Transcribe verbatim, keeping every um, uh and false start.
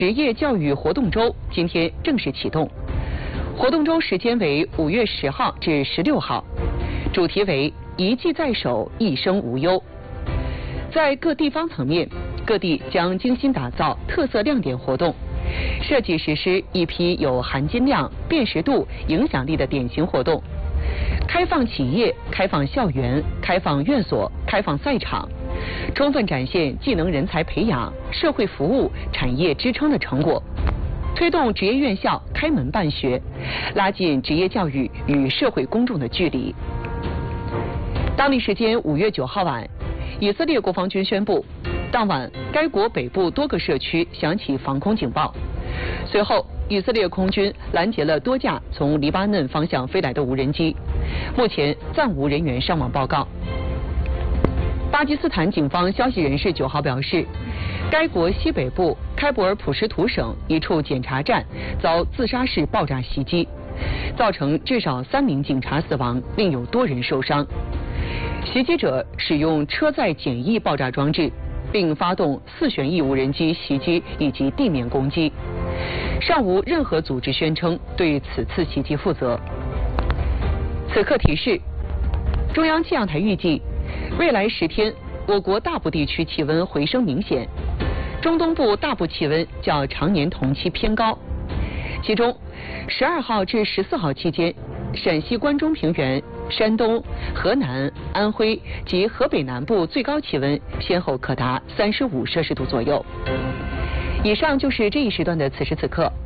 职业教育活动周今天正式启动，活动周时间为五月十号至十六号，主题为一技在手，一生无忧。在各地方层面，各地将精心打造特色亮点活动，设计实施一批有含金量、辨识度、影响力的典型活动，开放企业、开放校园、开放院所、开放赛场，充分展现技能人才培养、社会服务、产业支撑的成果，推动职业院校开门办学，拉近职业教育与社会公众的距离。当地时间五月九号晚，以色列国防军宣布，当晚该国北部多个社区响起防空警报。随后，以色列空军拦截了多架从黎巴嫩方向飞来的无人机，目前暂无人员伤亡报告。巴基斯坦警方消息人士九号表示，该国西北部开伯尔普什图省一处检查站遭自杀式爆炸袭击，造成至少三名警察死亡，另有多人受伤。袭击者使用车载简易爆炸装置，并发动四旋翼无人机袭击以及地面攻击，尚无任何组织宣称对此次袭击负责。此刻提示：中央气象台预计，未来十天，我国大部地区气温回升明显，中东部大部气温较常年同期偏高，其中十二号至十四号期间，陕西关中平原、山东、河南、安徽及河北南部最高气温先后可达三十五摄氏度左右。以上就是这一时段的此时此刻，